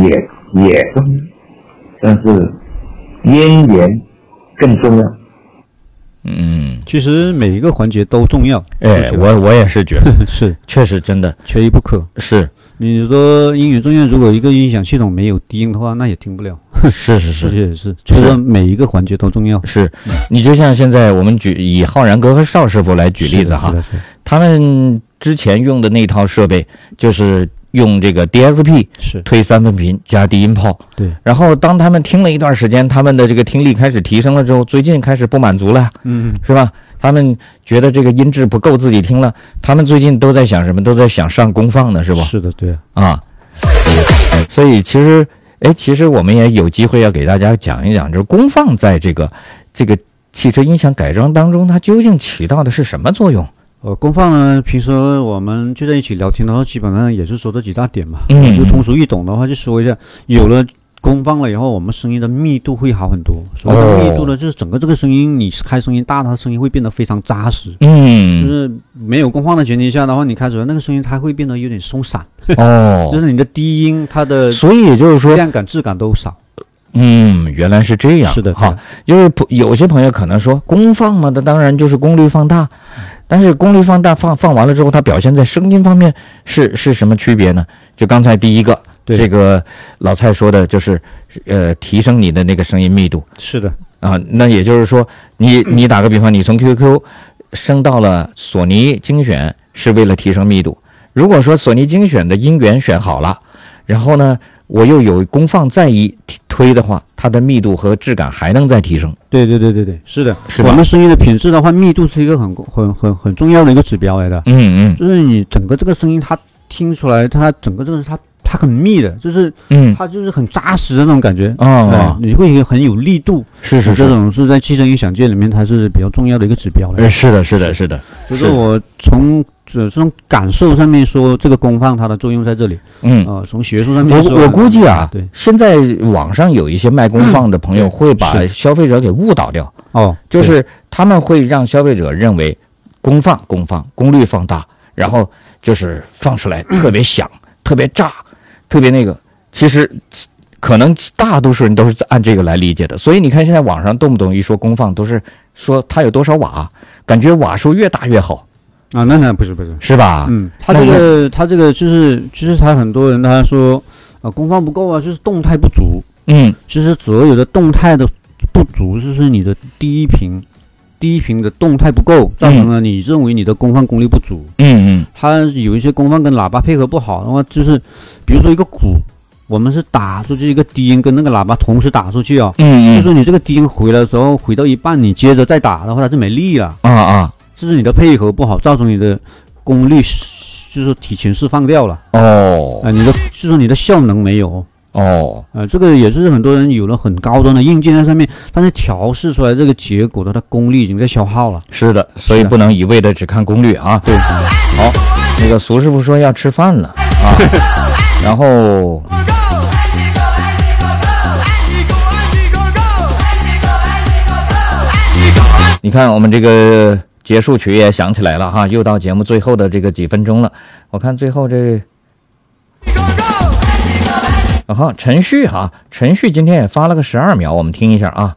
也重要，但是咽炎更重要。 其实每一个环节都重要。 我也是觉得是， 确实真的缺一不可。 是， 你说音乐中院如果一个音响系统没有低音的话，那也听不了。 是， 这也是，就是每一个环节都重要。 是，你就像现在我们以浩然哥和邵师傅来举例子哈，他们之前用的那套设备就是用这个 DSP 是推3分频加低音炮。 对， 然后当他们听了一段时间，他们的这个听力开始提升了之后，最近开始不满足了，是吧？他们觉得这个音质不够自己听了，他们最近都在想什么？都在想上功放呢，是吧？ 是的，对啊。所以其实我们也有机会要给大家讲一讲，就是功放在这个汽车音响改装当中，它究竟起到的是什么作用？ 功放呢，平时我们就在一起聊天的话，基本上也是说这几大点嘛。就通俗易懂的话，就说一下，有了功放了以后，我们声音的密度会好很多。所谓的密度呢，就是整个这个声音，你开声音大，它声音会变得非常扎实。就是没有功放的前提下的话，你开出来那个声音，它会变得有点松散。就是你的低音，它的所以也就是说， 量感、质感都少。 原来是这样。 是的， 好，就是有些朋友可能说，功放嘛，那当然就是功率放大。但是功率放大放完了之后，它表现在声音方面是什么区别呢？就刚才第一个，这个老蔡说的就是提升你的那个声音密度。 是的啊，那也就是说，你打个比方，你从 QQ 升到了索尼精选，是为了提升密度。如果说索尼精选的音源选好了，然后呢，我又有功放再一推的话，它的密度和质感还能再提升。 对，是的，我们声音的品质的话，密度是一个很重要的一个指标来的。就是你整个这个声音，它听出来，它整个这个它很密的，就是它就是很扎实的那种感觉。你会很有力度。是，这种是在汽车音响界里面，它是比较重要的一个指标来的。 是的。 就是我从这种感受上面说，这个功放它的作用在这里。从学术上面说， 我估计啊， 对， 现在网上有一些卖功放的朋友会把消费者给误导掉。就是他们会让消费者认为功放功率放大，然后就是放出来特别响、特别炸、特别那个。其实可能大多数人都是按这个来理解的。所以你看现在网上动不动一说功放，都是说它有多少瓦，感觉瓦数越大越好。 那不是， 是吧？ 他这个就是他很多人他说功放不够啊，就是动态不足。其实所有的动态的不足，就是你的低频的动态不够，造成了你认为你的功放功率不足。它有一些功放跟喇叭配合不好的话，就是比如说一个鼓，我们是打出去一个低音跟那个喇叭同时打出去就是你这个低音回来的时候，回到一半你接着再打的话，它就没力了。就是你的配合不好，造成你的功率就是提前释放掉了。你的效能没有。这个也是很多人有了很高端的硬件在上面，但是调试出来这个结果，它的功率已经在消耗了。 是的，所以不能一味的只看功率啊。对，好，那个苏师傅说要吃饭了啊，然后你看我们这个结束曲也响起来了哈，又到节目最后的这个几分钟了。我看最后这陈旭今天也发了个12秒，我们听一下啊。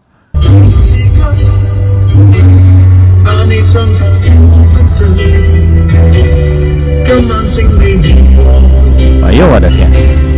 哎呦我的天，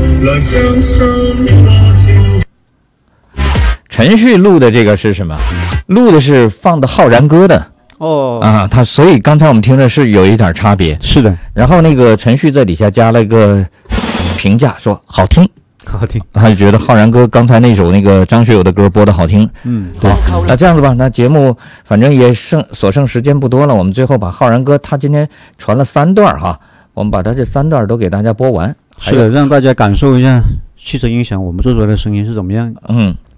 陈旭录的这个是什么？录的是放的浩然歌的。他所以刚才我们听着是有一点差别。 是的， 然后那个陈旭在底下加了一个评价，说好听。他就觉得浩然哥刚才那首那个张学友的歌播的好听。对。那这样子吧，那节目反正也所剩时间不多了，我们最后把浩然哥他今天传了3段哈，我们把他这3段都给大家播完。 是的，让大家感受一下汽车音响我们做出来的声音是怎么样。